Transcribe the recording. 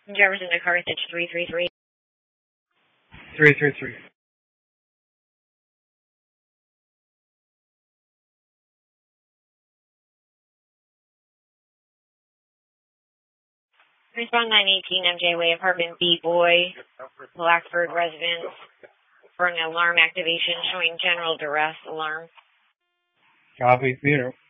Jefferson to Carthage 333. 333. Respond 918 MJ Way, apartment B, Boy, Blackford residence, for an alarm activation showing general duress alarm. Copy, 0.